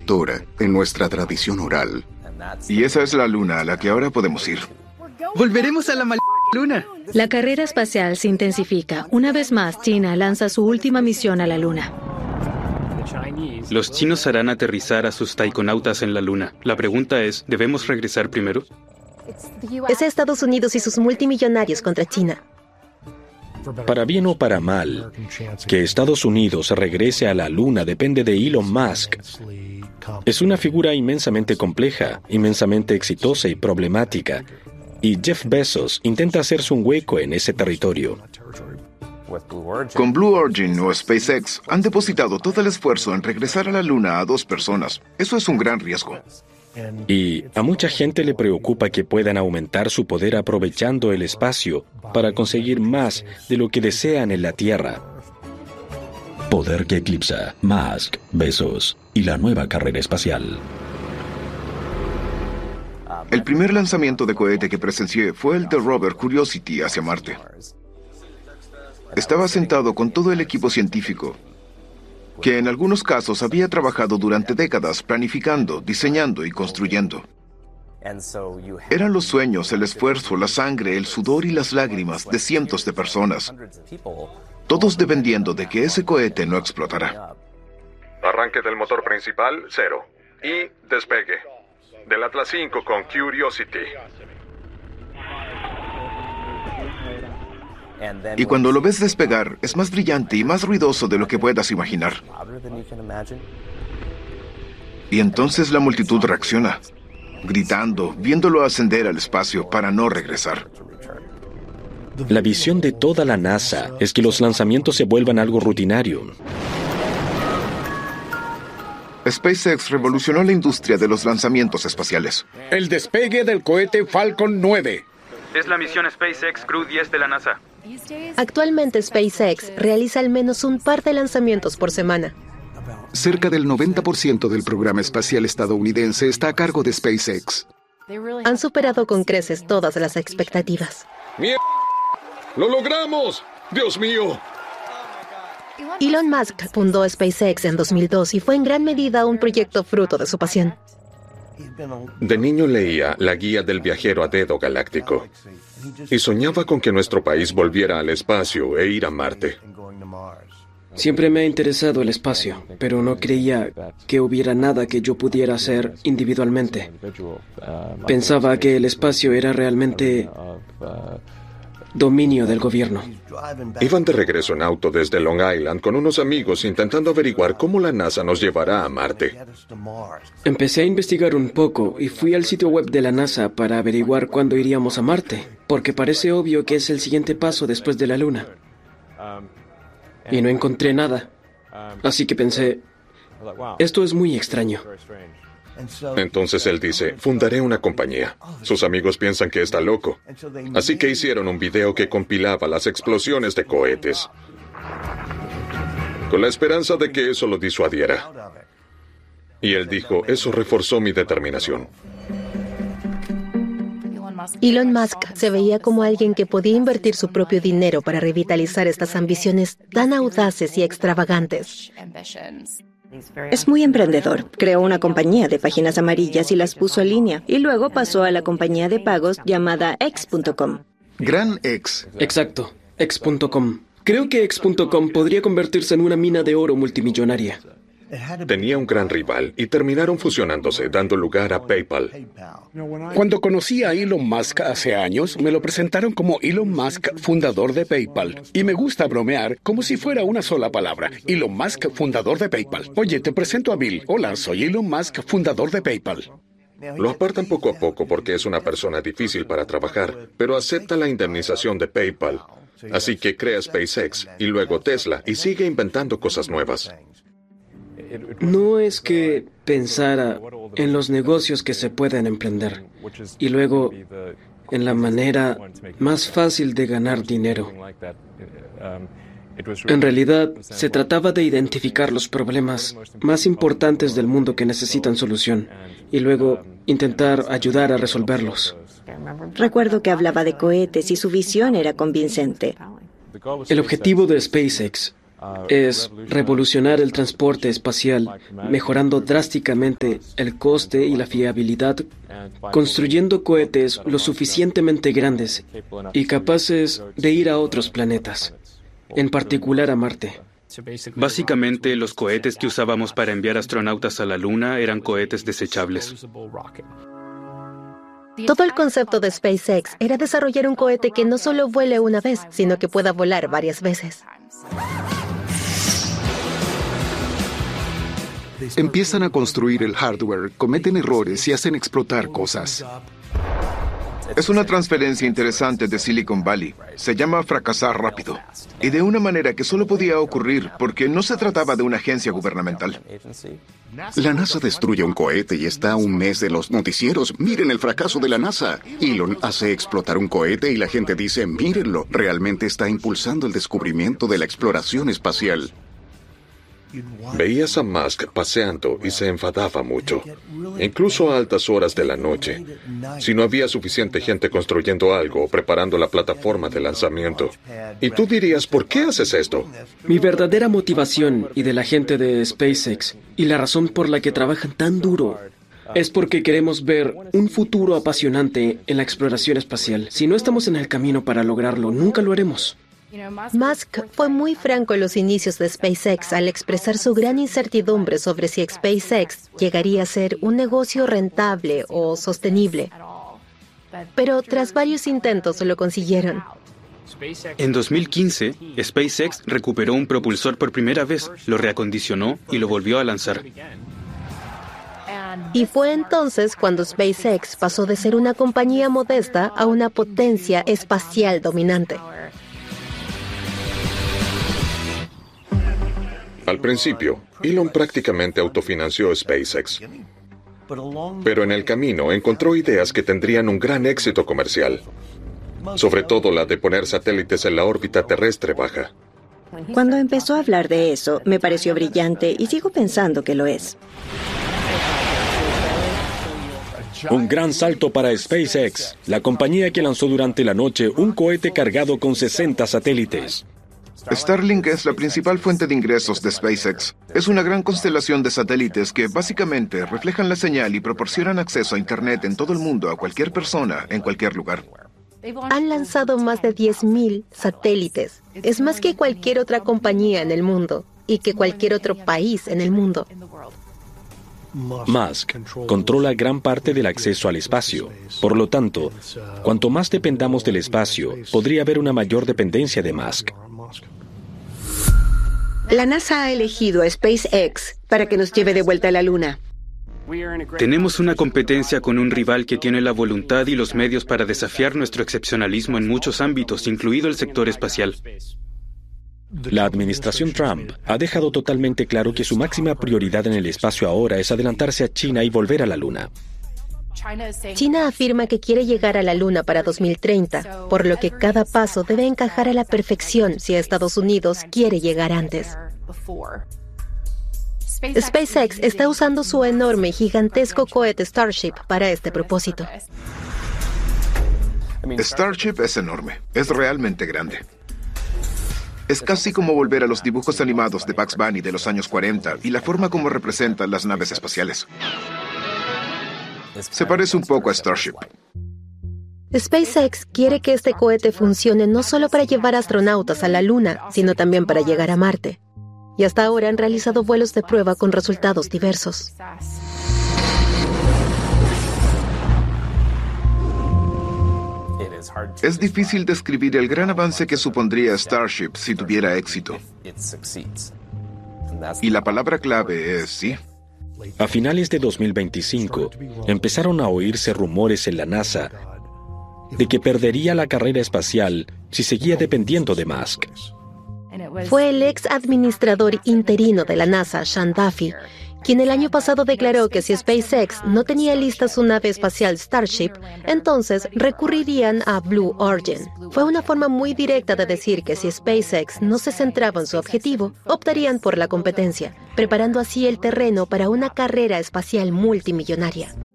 autora en nuestra tradición oral. Y esa es la luna a la que ahora podemos ir. ¡Volveremos a la luna! La carrera espacial se intensifica. Una vez más, China lanza su última misión a la luna. Los chinos harán aterrizar a sus taikonautas en la luna. La pregunta es, ¿debemos regresar primero? Es Estados Unidos y sus multimillonarios contra China. Para bien o para mal, que Estados Unidos regrese a la luna depende de Elon Musk. Es una figura inmensamente compleja, inmensamente exitosa y problemática, y Jeff Bezos intenta hacerse un hueco en ese territorio. Con Blue Origin o SpaceX han depositado todo el esfuerzo en regresar a la luna a 2 personas. Eso es un gran riesgo. Y a mucha gente le preocupa que puedan aumentar su poder aprovechando el espacio para conseguir más de lo que desean en la Tierra. Poder que eclipsa Musk, Bezos y la nueva carrera espacial. El primer lanzamiento de cohete que presencié fue el de rover Curiosity hacia Marte. Estaba sentado con todo el equipo científico, que en algunos casos había trabajado durante décadas planificando, diseñando y construyendo. Eran los sueños, el esfuerzo, la sangre, el sudor y las lágrimas de cientos de personas, todos dependiendo de que ese cohete no explotara. Arranque del motor principal, 0. Y despegue. Del Atlas 5 con Curiosity. Y cuando lo ves despegar, es más brillante y más ruidoso de lo que puedas imaginar. Y entonces la multitud reacciona, gritando, viéndolo ascender al espacio para no regresar. La visión de toda la NASA es que los lanzamientos se vuelvan algo rutinario. SpaceX revolucionó la industria de los lanzamientos espaciales. El despegue del cohete Falcon 9. Es la misión SpaceX Crew 10 de la NASA. Actualmente SpaceX realiza al menos un par de lanzamientos por semana. Cerca del 90% del programa espacial estadounidense está a cargo de SpaceX. Han superado con creces todas las expectativas. ¡Mierda! ¡Lo logramos! ¡Dios mío! Elon Musk fundó SpaceX en 2002 y fue en gran medida un proyecto fruto de su pasión. De niño leía La Guía del Viajero a Dedo Galáctico y soñaba con que nuestro país volviera al espacio e ir a Marte. Siempre me ha interesado el espacio, pero no creía que hubiera nada que yo pudiera hacer individualmente. Pensaba que el espacio era realmente dominio del gobierno. Iban de regreso en auto desde Long Island con unos amigos intentando averiguar cómo la NASA nos llevará a Marte. Empecé a investigar un poco y fui al sitio web de la NASA para averiguar cuándo iríamos a Marte, porque parece obvio que es el siguiente paso después de la Luna. Y no encontré nada. Así que pensé, esto es muy extraño. Entonces él dice, fundaré una compañía. Sus amigos piensan que está loco. Así que hicieron un video que compilaba las explosiones de cohetes, con la esperanza de que eso lo disuadiera. Y él dijo, eso reforzó mi determinación. Elon Musk se veía como alguien que podía invertir su propio dinero para revitalizar estas ambiciones tan audaces y extravagantes. Es muy emprendedor. Creó una compañía de páginas amarillas y las puso en línea. Y luego pasó a la compañía de pagos llamada X.com. Gran X. Exacto, X.com. Creo que X.com podría convertirse en una mina de oro multimillonaria. Tenía un gran rival y terminaron fusionándose, dando lugar a PayPal. Cuando conocí a Elon Musk hace años, me lo presentaron como Elon Musk, fundador de PayPal. Y me gusta bromear como si fuera una sola palabra. Elon Musk, fundador de PayPal. Oye, te presento a Bill. Hola, soy Elon Musk, fundador de PayPal. Lo apartan poco a poco porque es una persona difícil para trabajar, pero acepta la indemnización de PayPal. Así que crea SpaceX y luego Tesla y sigue inventando cosas nuevas. No es que pensara en los negocios que se pueden emprender y luego en la manera más fácil de ganar dinero. En realidad, se trataba de identificar los problemas más importantes del mundo que necesitan solución y luego intentar ayudar a resolverlos. Recuerdo que hablaba de cohetes y su visión era convincente. El objetivo de SpaceX es revolucionar el transporte espacial, mejorando drásticamente el coste y la fiabilidad, construyendo cohetes lo suficientemente grandes y capaces de ir a otros planetas, en particular a Marte. Básicamente, los cohetes que usábamos para enviar astronautas a la Luna eran cohetes desechables. Todo el concepto de SpaceX era desarrollar un cohete que no solo vuele una vez, sino que pueda volar varias veces. Empiezan a construir el hardware, cometen errores y hacen explotar cosas. Es una transferencia interesante de Silicon Valley. Se llama fracasar rápido. Y de una manera que solo podía ocurrir porque no se trataba de una agencia gubernamental. La NASA destruye un cohete y está a un mes de los noticieros. Miren el fracaso de la NASA. Elon hace explotar un cohete y la gente dice, mírenlo, realmente está impulsando el descubrimiento de la exploración espacial. Veías a Musk paseando y se enfadaba mucho, incluso a altas horas de la noche, si no había suficiente gente construyendo algo o preparando la plataforma de lanzamiento. Y tú dirías, ¿por qué haces esto? Mi verdadera motivación y de la gente de SpaceX, y la razón por la que trabajan tan duro, es porque queremos ver un futuro apasionante en la exploración espacial. Si no estamos en el camino para lograrlo, nunca lo haremos. Musk fue muy franco en los inicios de SpaceX al expresar su gran incertidumbre sobre si SpaceX llegaría a ser un negocio rentable o sostenible. Pero tras varios intentos lo consiguieron. En 2015, SpaceX recuperó un propulsor por primera vez, lo reacondicionó y lo volvió a lanzar. Y fue entonces cuando SpaceX pasó de ser una compañía modesta a una potencia espacial dominante. Al principio, Elon prácticamente autofinanció SpaceX. Pero en el camino encontró ideas que tendrían un gran éxito comercial. Sobre todo la de poner satélites en la órbita terrestre baja. Cuando empezó a hablar de eso, me pareció brillante y sigo pensando que lo es. Un gran salto para SpaceX, la compañía que lanzó durante la noche un cohete cargado con 60 satélites. Starlink es la principal fuente de ingresos de SpaceX. Es una gran constelación de satélites que básicamente reflejan la señal y proporcionan acceso a Internet en todo el mundo a cualquier persona, en cualquier lugar. Han lanzado más de 10.000 satélites. Es más que cualquier otra compañía en el mundo y que cualquier otro país en el mundo. Musk controla gran parte del acceso al espacio. Por lo tanto, cuanto más dependamos del espacio, podría haber una mayor dependencia de Musk. La NASA ha elegido a SpaceX para que nos lleve de vuelta a la Luna. Tenemos una competencia con un rival que tiene la voluntad y los medios para desafiar nuestro excepcionalismo en muchos ámbitos, incluido el sector espacial. La administración Trump ha dejado totalmente claro que su máxima prioridad en el espacio ahora es adelantarse a China y volver a la Luna. China afirma que quiere llegar a la Luna para 2030, por lo que cada paso debe encajar a la perfección si Estados Unidos quiere llegar antes. SpaceX está usando su enorme y gigantesco cohete Starship para este propósito. Starship es enorme, es realmente grande. Es casi como volver a los dibujos animados de Bugs Bunny de los años 40 y la forma como representan las naves espaciales. Se parece un poco a Starship. SpaceX quiere que este cohete funcione no solo para llevar astronautas a la Luna, sino también para llegar a Marte. Y hasta ahora han realizado vuelos de prueba con resultados diversos. Es difícil describir el gran avance que supondría Starship si tuviera éxito. Y la palabra clave es sí. A finales de 2025, empezaron a oírse rumores en la NASA de que perdería la carrera espacial si seguía dependiendo de Musk. Fue el ex administrador interino de la NASA, Sean Duffy, quien el año pasado declaró que si SpaceX no tenía lista su nave espacial Starship, entonces recurrirían a Blue Origin. Fue una forma muy directa de decir que si SpaceX no se centraba en su objetivo, optarían por la competencia, preparando así el terreno para una carrera espacial multimillonaria.